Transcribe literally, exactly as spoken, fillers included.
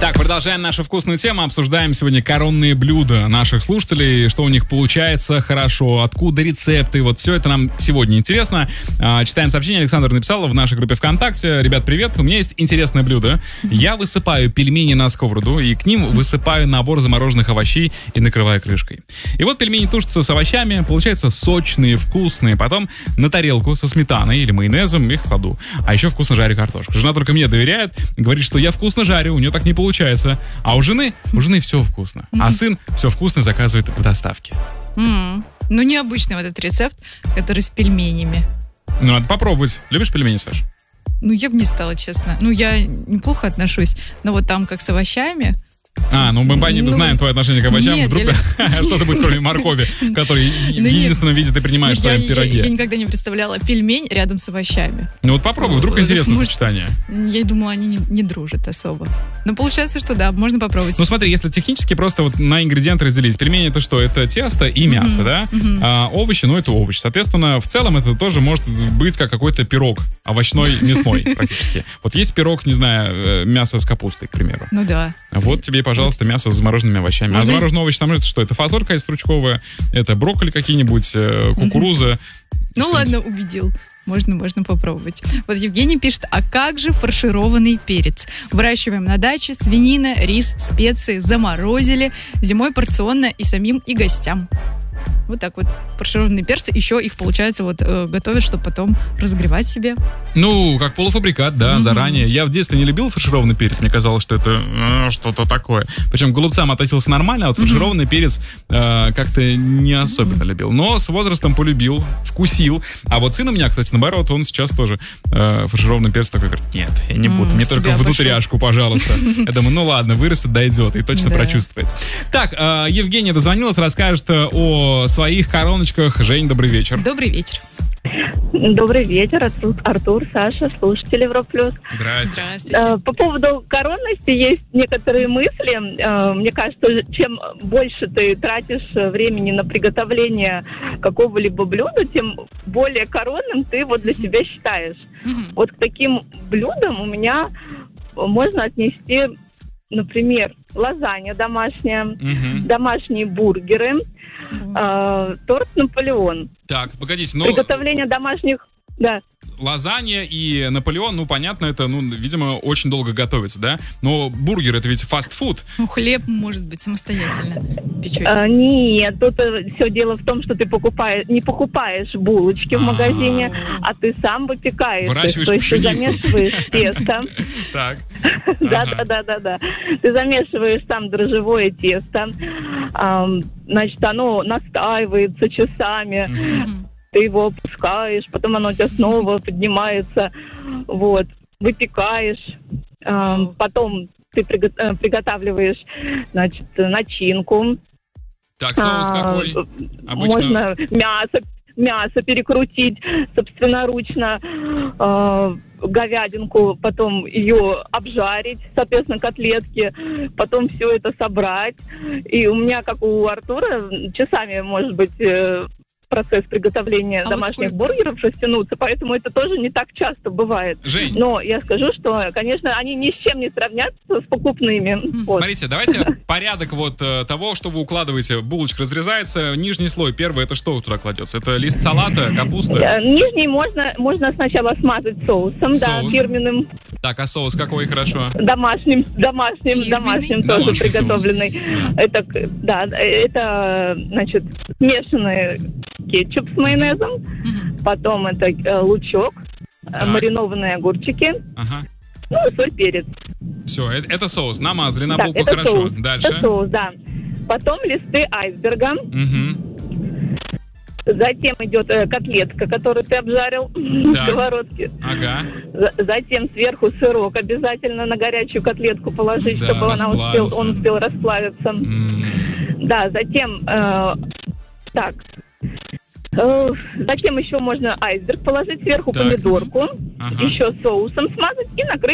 Так, продолжаем нашу вкусную тему. Обсуждаем сегодня коронные блюда наших слушателей, что у них получается хорошо, откуда рецепты. Вот все это нам сегодня интересно. А, читаем сообщение. Александр написал в нашей группе ВКонтакте. Ребят, привет. У меня есть интересное блюдо. Я высыпаю пельмени на сковороду и к ним высыпаю набор замороженных овощей и накрываю крышкой. И вот пельмени тушатся с овощами, получаются сочные, вкусные. Потом на тарелку со сметаной или майонезом их кладу. А еще вкусно жарю картошку. Жена только мне доверяет, говорит, что я вкусно жарю, у нее так не получается. А у жены, у жены все вкусно. А сын все вкусно заказывает в доставке. Mm. Ну, необычный вот этот рецепт, который с пельменями. Ну, надо попробовать. Любишь пельмени, Саш? Ну, я бы не стала, честно. Ну, я неплохо отношусь. Но вот там, как с овощами... А, ну мы по ним ну, знаем твое отношение к овощам. Нет, Вдруг я... что-то будет, кроме моркови, который в ну, единственном виде ты принимаешь в своем я, пироге. Я, я никогда не представляла пельмень рядом с овощами. Ну вот попробуй, вдруг интересное Может, сочетание. Я думала, они не, не дружат особо. Но получается, что да, можно попробовать. Ну смотри, если технически просто вот на ингредиенты разделить. Пельмени это что? Это тесто и мясо, mm-hmm. да? Mm-hmm. А овощи, ну это овощи. Соответственно, в целом это тоже может быть как какой-то пирог. Овощной, мясной практически. Вот есть пирог, не знаю, мясо с капустой, к примеру. Ну да. Вот тебе, пожалуйста, мясо с замороженными овощами. А замороженные овощи там это что? Это фасолька стручковая, это брокколи какие-нибудь, кукуруза. Ну ладно, убедил. Можно, можно попробовать. Вот Евгений пишет, а как же фаршированный перец? Выращиваем на даче, свинина, рис, специи, заморозили, зимой порционно и самим, и гостям. Вот так вот. Фаршированные перцы. Еще их, получается, вот э, готовят, чтобы потом разогревать себе. Ну, как полуфабрикат, да, mm-hmm. заранее. Я в детстве не любил фаршированный перец. Мне казалось, что это э, что-то такое. Причем к голубцам относился нормально, а вот mm-hmm. фаршированный перец э, как-то не особенно mm-hmm. любил. Но с возрастом полюбил, вкусил. А вот сын у меня, кстати, наоборот, он сейчас тоже э, фаршированный перец такой говорит, нет, я не буду. Mm-hmm. Мне только внутряшку, пожалуйста. Я думаю, ну ладно, вырастет, дойдет. И точно прочувствует. Так, Евгения дозвонилась, расскажет о своих короночках. Жень, добрый вечер. Добрый вечер. Добрый вечер, Артур, Артур, Саша, слушатели Европлюс. Здрасте. Здравствуйте. По поводу коронности есть некоторые мысли. Мне кажется, чем больше ты тратишь времени на приготовление какого-либо блюда, тем более коронным ты его для себя считаешь. Mm-hmm. Вот к таким блюдам у меня можно отнести, например, лазанья домашняя, mm-hmm. домашние бургеры, mm-hmm. э, торт Наполеон. Так, погодите, но... Приготовление домашних... Да. Лазанья и Наполеон, ну, понятно, это, ну, видимо, очень долго готовится, да? Но бургер — это ведь фастфуд. Ну, хлеб, может быть, самостоятельно печете. А, нет, тут все дело в том, что ты покупаешь, не покупаешь булочки в магазине, а ты сам выпекаешь. Выращиваешь то есть пшеницу. Ты замешиваешь тесто. Так. Да-да-да-да-да. Ты замешиваешь там дрожжевое тесто. Значит, оно настаивается часами. Ты его опускаешь, потом оно у тебя снова поднимается, вот, выпекаешь, э, потом ты приго- э, приготавливаешь, значит, начинку. Так, соус а, какой? Обычно... Можно мясо, мясо перекрутить собственноручно, э, говядинку, потом ее обжарить, соответственно, котлетки, потом все это собрать. И у меня, как у Артура, часами, может быть, э, процесс приготовления а домашних вот бургеров растянуться, поэтому это тоже не так часто бывает. Жень. Но я скажу, что, конечно, они ни с чем не сравнятся с покупными. Mm. Вот. Смотрите, давайте порядок вот э, того, что вы укладываете. Булочка разрезается, нижний слой, первый, это что туда кладется? Это лист салата, капуста? Нижний можно, можно сначала смазать соусом, да, фирменным. Так, а соус какой, хорошо? Домашним, домашним, домашним тоже домашний приготовленный. Соус. Это, да, это, значит, смешанный кетчуп с майонезом, uh-huh. потом это э, лучок, так. маринованные огурчики, ага. ну и соль, перец. Все, это, это соус, намазали на так, булку, это хорошо. Соус. Дальше. Это соус, да. Потом листы айсберга. Uh-huh. Затем идет э, котлетка, которую ты обжарил в сковородке. Ага. За- затем сверху сырок обязательно на горячую котлетку положить, да, чтобы она успел, он успел расплавиться. Mm. Да, затем э, так. Затем еще можно айсберг положить сверху, так. помидорку, ага. еще соусом смазать и накрыть